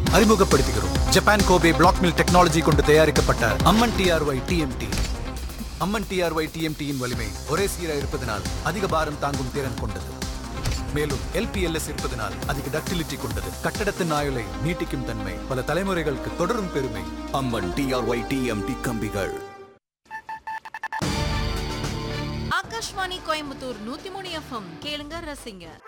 அறிமுகப்படுத்துகிறோம். Japan Kobe black mill technology கொண்டு தயாரிக்கப்பட்ட அம்மன் டிஆர்ஒய் டிஎம்டி. அம்மன் டிஆர்ஒய் டிஎம்டியின் வலிமை ஒரே சீராக இருப்பதனால் அதிக பாரம் தாங்கும் திறன் கொண்டது. மேலும் எல்பிஎல்எஸ் இருப்பதனால் அதிக டக்டிலிட்டி கொண்டது. கட்டடத்தின் ஆயுளை நீட்டிக்கும் தன்மை, பல தலைமுறைகளுக்கு தொடரும் பெருமை. அம்மன் டிஆர்ஒய் டிஎம்டி கம்பிகள். ஆகாஷ்வாணி கோயம்புத்தூர் 103 FM கேளுங்க, ரசிங்க.